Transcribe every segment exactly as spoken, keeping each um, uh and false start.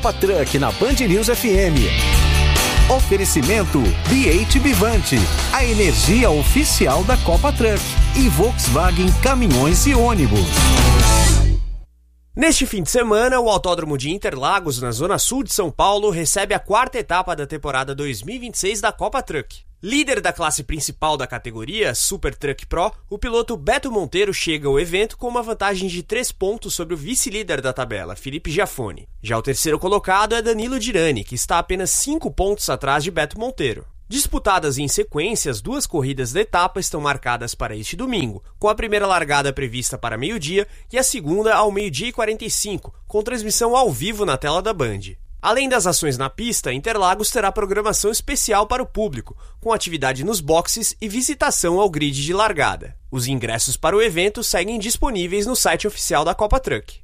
Copa Truck na Band News F M. Oferecimento B oito Bivante, a energia oficial da Copa Truck, e Volkswagen Caminhões e Ônibus. Neste fim de semana, o Autódromo de Interlagos, na zona sul de São Paulo, recebe a quarta etapa da temporada dois mil e vinte e seis da Copa Truck. Líder da classe principal da categoria, Super Truck Pro, o piloto Beto Monteiro chega ao evento com uma vantagem de três pontos sobre o vice-líder da tabela, Felipe Giafone. Já o terceiro colocado é Danilo Dirani, que está apenas cinco pontos atrás de Beto Monteiro. Disputadas em sequência, as duas corridas da etapa estão marcadas para este domingo, com a primeira largada prevista para meio-dia e a segunda ao meio-dia e quarenta e cinco, com transmissão ao vivo na tela da Band. Além das ações na pista, Interlagos terá programação especial para o público, com atividade nos boxes e visitação ao grid de largada. Os ingressos para o evento seguem disponíveis no site oficial da Copa Truck.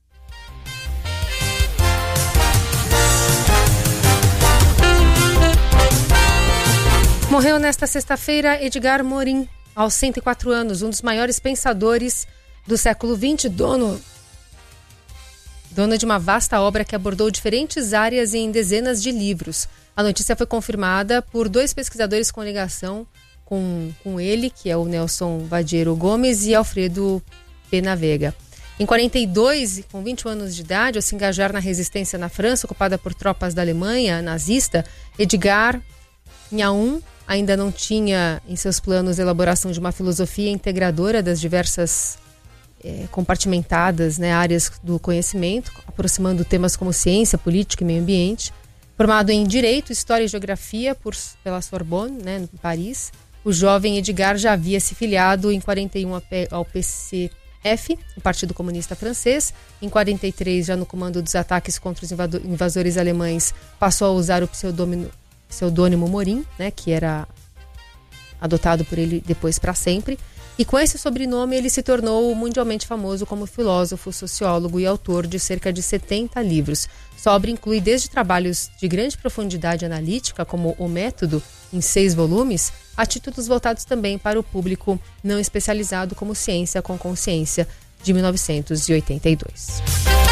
Morreu nesta sexta-feira Edgar Morin, aos cento e quatro anos, um dos maiores pensadores do século vinte, dono, dono de uma vasta obra que abordou diferentes áreas em dezenas de livros. A notícia foi confirmada por dois pesquisadores com ligação com, com ele, que é o Nelson Vadiero Gomes e Alfredo Penavega. Em quarenta e dois, com vinte anos de idade, ao se engajar na resistência na França, ocupada por tropas da Alemanha nazista, Edgar Nhaum ainda não tinha em seus planos a elaboração de uma filosofia integradora das diversas é, compartimentadas, né, áreas do conhecimento, aproximando temas como ciência, política e meio ambiente. Formado em Direito, História e Geografia por, pela Sorbonne, né, no Paris, o jovem Edgar já havia se filiado em quarenta e um ao P C F, o Partido Comunista Francês. Em quarenta e três, já no comando dos ataques contra os invasores alemães, passou a usar o pseudônimo pseudônimo Morin, né, que era adotado por ele depois para sempre. E com esse sobrenome ele se tornou mundialmente famoso como filósofo, sociólogo e autor de cerca de setenta livros. Sua obra inclui desde trabalhos de grande profundidade analítica, como O Método, em seis volumes, a títulos voltados também para o público não especializado, como Ciência com Consciência, de mil novecentos e oitenta e dois.